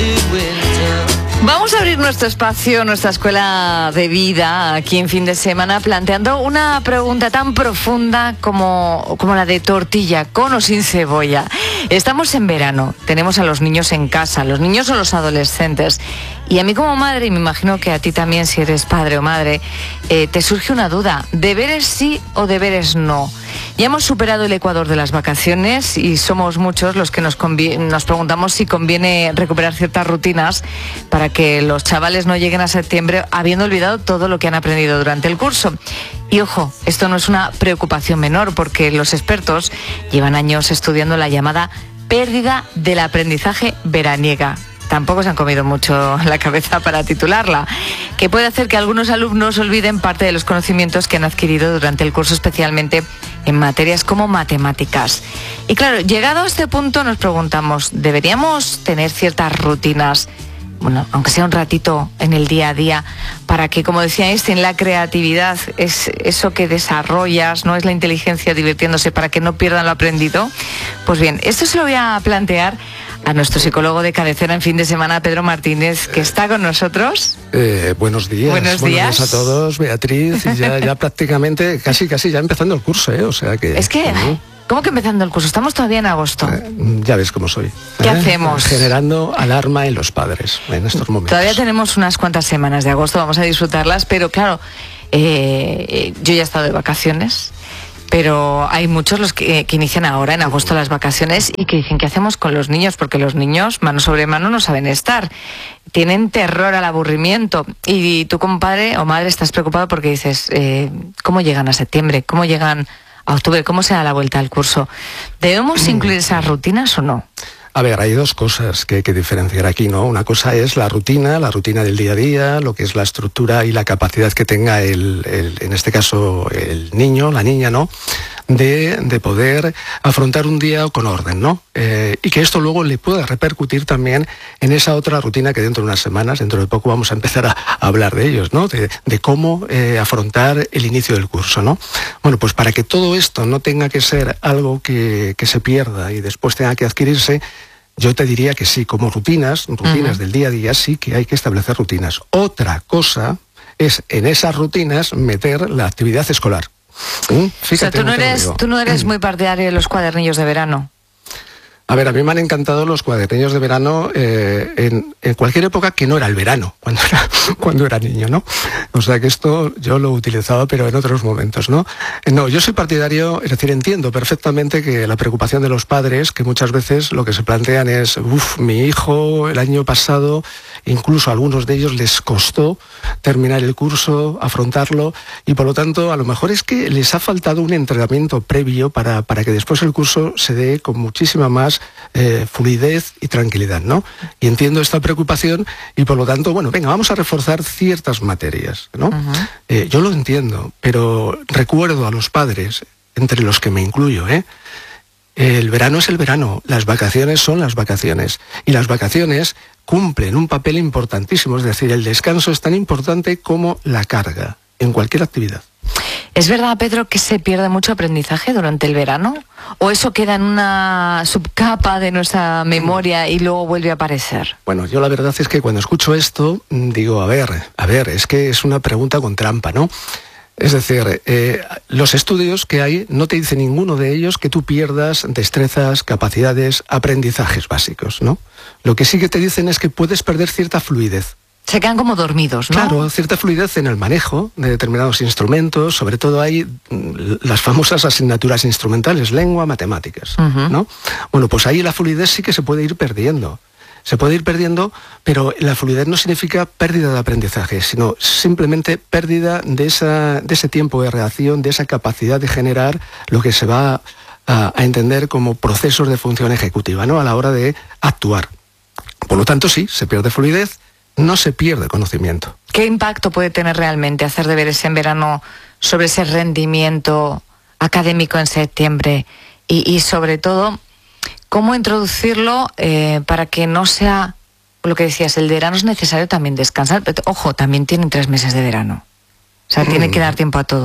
Vamos a abrir nuestro espacio, nuestra escuela de vida aquí en Fin de Semana, planteando una pregunta tan profunda como la de tortilla, con o sin cebolla. Estamos en verano, tenemos a los niños en casa, los niños o los adolescentes. Y a mí como madre, y me imagino que a ti también si eres padre o madre, te surge una duda, ¿deberes sí o deberes no? Ya hemos superado el ecuador de las vacaciones y somos muchos los que nos preguntamos si conviene recuperar ciertas rutinas para que los chavales no lleguen a septiembre habiendo olvidado todo lo que han aprendido durante el curso. Y ojo, esto no es una preocupación menor porque los expertos llevan años estudiando la llamada pérdida del aprendizaje veraniega. Tampoco se han comido mucho la cabeza para titularla, que puede hacer que algunos alumnos olviden parte de los conocimientos que han adquirido durante el curso, especialmente en materias como matemáticas. Y claro, llegado a este punto nos preguntamos, ¿deberíamos tener ciertas rutinas, bueno, aunque sea un ratito en el día a día, para que, como decía Einstein, la creatividad es eso que desarrollas, no es la inteligencia divirtiéndose, para que no pierdan lo aprendido? Pues bien, esto se lo voy a plantear a nuestro psicólogo de cabecera en Fin de Semana, Pedro Martínez, que está con nosotros. Buenos días. Buenos días a todos, Beatriz, y ya prácticamente, casi ya empezando el curso, o sea que... Es que... ¿Cómo que empezando el curso? Estamos todavía en agosto. Ya ves cómo soy. ¿Qué hacemos? Generando alarma en los padres en estos momentos. Todavía tenemos unas cuantas semanas de agosto, vamos a disfrutarlas, pero claro, yo ya he estado de vacaciones, pero hay muchos los que inician ahora en agosto las vacaciones y que dicen, ¿qué hacemos con los niños? Porque los niños, mano sobre mano, no saben estar. Tienen terror al aburrimiento. Y tú como padre o madre estás preocupado porque dices, ¿cómo llegan a septiembre? ¿Cómo llegan a octubre? ¿Cómo se da la vuelta al curso? ¿Debemos incluir esas rutinas o no? A ver, hay dos cosas que hay que diferenciar aquí, ¿no? Una cosa es la rutina del día a día, lo que es la estructura y la capacidad que tenga en este caso, el niño, la niña, ¿no? De poder afrontar un día con orden, ¿no? Y que esto luego le pueda repercutir también en esa otra rutina que dentro de unas semanas, dentro de poco vamos a empezar a hablar de ellos, ¿no? De cómo afrontar el inicio del curso, ¿no? Bueno, pues para que todo esto no tenga que ser algo que se pierda y después tenga que adquirirse, yo te diría que sí, como rutinas del día a día, sí que hay que establecer rutinas. Otra cosa es en esas rutinas meter la actividad escolar. Fíjate, o sea, tú no eres muy partidario de los cuadernillos de verano. A ver, a mí me han encantado los cuadernillos de verano en cualquier época que no era el verano, cuando era niño, ¿no? O sea que esto yo lo utilizaba, pero en otros momentos, ¿no? No, yo soy partidario, es decir, entiendo perfectamente que la preocupación de los padres, que muchas veces lo que se plantean es, mi hijo el año pasado, incluso a algunos de ellos les costó terminar el curso, afrontarlo, y por lo tanto a lo mejor es que les ha faltado un entrenamiento previo para que después el curso se dé con muchísima más fluidez y tranquilidad, ¿no? Y entiendo esta preocupación y por lo tanto, bueno, venga, vamos a reforzar ciertas materias, ¿no? Yo lo entiendo, pero recuerdo a los padres, entre los que me incluyo, el verano es el verano, las vacaciones son las vacaciones y las vacaciones cumplen un papel importantísimo, es decir, el descanso es tan importante como la carga en cualquier actividad. ¿Es verdad, Pedro, que se pierde mucho aprendizaje durante el verano? ¿O eso queda en una subcapa de nuestra memoria y luego vuelve a aparecer? Bueno, yo la verdad es que cuando escucho esto, digo, a ver, es que es una pregunta con trampa, ¿no? Es decir, los estudios que hay, no te dice ninguno de ellos que tú pierdas destrezas, capacidades, aprendizajes básicos, ¿no? Lo que sí que te dicen es que puedes perder cierta fluidez. Se quedan como dormidos, ¿no? Claro, cierta fluidez en el manejo de determinados instrumentos, sobre todo hay las famosas asignaturas instrumentales, lengua, matemáticas, ¿no? Bueno, pues ahí la fluidez sí que se puede ir perdiendo. Se puede ir perdiendo, pero la fluidez no significa pérdida de aprendizaje, sino simplemente pérdida de ese tiempo de reacción, de esa capacidad de generar lo que se va a entender como procesos de función ejecutiva, ¿no? A la hora de actuar. Por lo tanto, sí, se pierde fluidez, no se pierde conocimiento. ¿Qué impacto puede tener realmente hacer deberes en verano sobre ese rendimiento académico en septiembre? Y sobre todo, ¿cómo introducirlo para que no sea lo que decías? El verano es necesario también descansar. Pero, ojo, también tienen 3 meses de verano. O sea, tiene que dar tiempo a todo.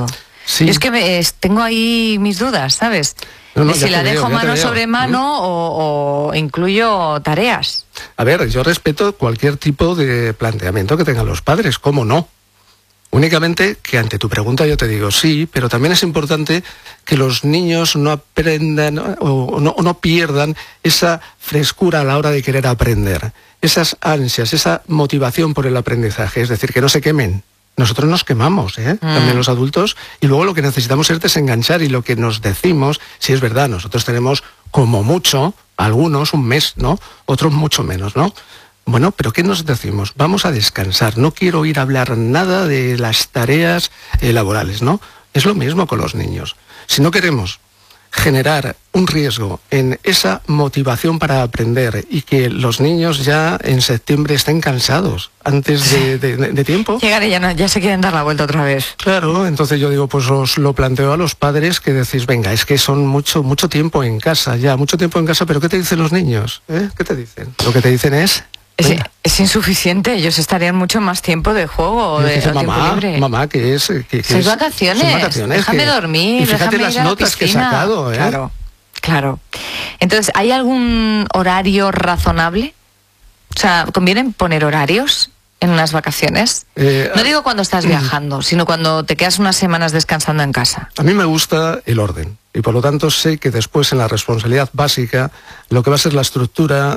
Sí. Yo es que tengo ahí mis dudas, ¿sabes? No, si la dejo mano sobre mano o incluyo tareas. A ver, yo respeto cualquier tipo de planteamiento que tengan los padres, ¿cómo no? Únicamente que ante tu pregunta yo te digo sí, pero también es importante que los niños no aprendan o no pierdan esa frescura a la hora de querer aprender, esas ansias, esa motivación por el aprendizaje, es decir, que no se quemen. Nosotros nos quemamos, también los adultos, y luego lo que necesitamos es desenganchar, y lo que nos decimos, si es verdad, nosotros tenemos como mucho, algunos un mes, ¿no? Otros mucho menos, ¿no? Bueno, pero ¿qué nos decimos? Vamos a descansar, no quiero ir a hablar nada de las tareas laborales, ¿no? Es lo mismo con los niños. Si no queremos generar un riesgo en esa motivación para aprender y que los niños ya en septiembre estén cansados antes de tiempo. Llegan y ya se quieren dar la vuelta otra vez. Claro, entonces yo digo, pues os lo planteo a los padres que decís, venga, es que son mucho tiempo en casa, pero ¿qué te dicen los niños? ¿Qué te dicen? Lo que te dicen es... Es insuficiente, ellos estarían mucho más tiempo de juego o de tiempo libre. Mamá, que es vacaciones, déjame dormir, y fíjate déjame las ir a la notas piscina. que he sacado, Claro. Entonces, ¿hay algún horario razonable? O sea, ¿conviene poner horarios en unas vacaciones? No digo cuando estás viajando, sino cuando te quedas unas semanas descansando en casa. A mí me gusta el orden. Y por lo tanto sé que después en la responsabilidad básica lo que va a ser la estructura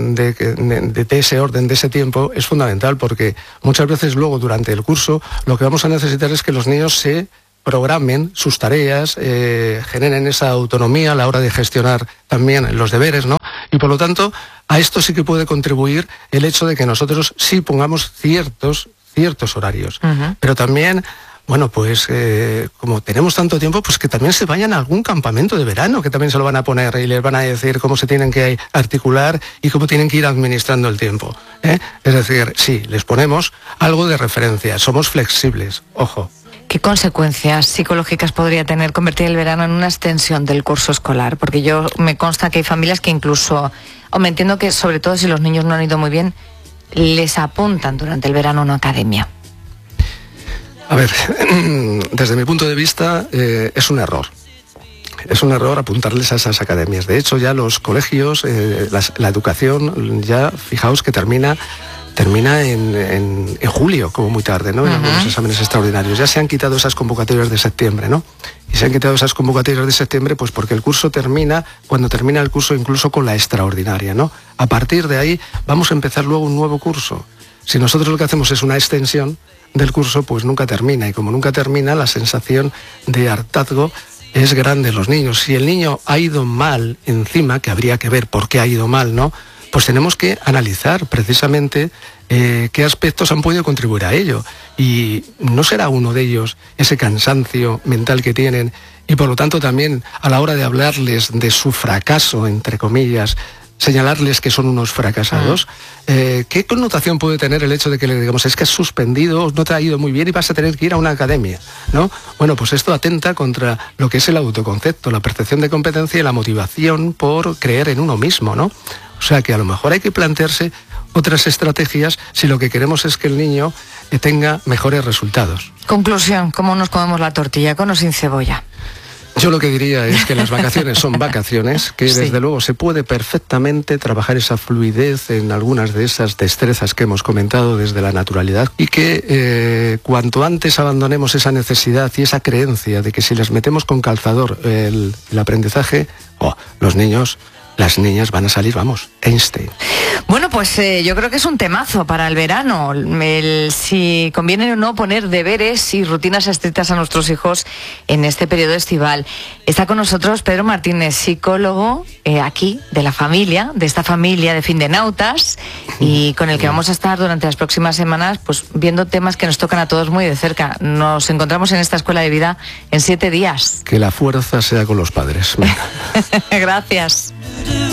de ese orden, de ese tiempo, es fundamental, porque muchas veces luego durante el curso lo que vamos a necesitar es que los niños se programen sus tareas, generen esa autonomía a la hora de gestionar también los deberes, ¿no? Y por lo tanto a esto sí que puede contribuir el hecho de que nosotros sí pongamos ciertos horarios, pero también... Bueno, pues como tenemos tanto tiempo, pues que también se vayan a algún campamento de verano, que también se lo van a poner y les van a decir cómo se tienen que articular y cómo tienen que ir administrando el tiempo. Es decir, sí, les ponemos algo de referencia, somos flexibles, ojo. ¿Qué consecuencias psicológicas podría tener convertir el verano en una extensión del curso escolar? Porque me consta que hay familias que incluso, o me entiendo que sobre todo si los niños no han ido muy bien, les apuntan durante el verano a una academia. A ver, desde mi punto de vista es un error. Es un error apuntarles a esas academias. De hecho, ya los colegios, la educación, ya fijaos que termina en julio, como muy tarde, ¿no? En algunos exámenes extraordinarios. Ya se han quitado esas convocatorias de septiembre, ¿no? Y se han quitado esas convocatorias de septiembre, pues porque el curso termina, cuando termina el curso, incluso con la extraordinaria, ¿no? A partir de ahí vamos a empezar luego un nuevo curso. Si nosotros lo que hacemos es una extensión del curso, pues nunca termina, y como nunca termina, la sensación de hartazgo es grande en los niños. Si el niño ha ido mal encima, que habría que ver por qué ha ido mal, ¿no? Pues tenemos que analizar precisamente qué aspectos han podido contribuir a ello, y no será uno de ellos ese cansancio mental que tienen, y por lo tanto también a la hora de hablarles de su fracaso, entre comillas, señalarles que son unos fracasados. ¿Qué connotación puede tener el hecho de que le digamos, es que has suspendido, no te ha ido muy bien y vas a tener que ir a una academia, ¿no? Bueno, pues esto atenta contra lo que es el autoconcepto, la percepción de competencia y la motivación por creer en uno mismo, ¿no? O sea que a lo mejor hay que plantearse otras estrategias si lo que queremos es que el niño tenga mejores resultados. Conclusión, ¿cómo nos comemos la tortilla, con o sin cebolla? Yo lo que diría es que las vacaciones son vacaciones, que desde luego se puede perfectamente trabajar esa fluidez en algunas de esas destrezas que hemos comentado desde la naturalidad, y que cuanto antes abandonemos esa necesidad y esa creencia de que si les metemos con calzador el aprendizaje, los niños, las niñas van a salir, vamos, Einstein. Bueno, pues yo creo que es un temazo para el verano, si conviene o no poner deberes y rutinas estrictas a nuestros hijos en este periodo estival. Está con nosotros Pedro Martínez, psicólogo aquí de la familia, de esta familia de Findenautas, y con el que vamos a estar durante las próximas semanas pues viendo temas que nos tocan a todos muy de cerca. Nos encontramos en esta escuela de vida en 7 días. Que la fuerza sea con los padres. Gracias.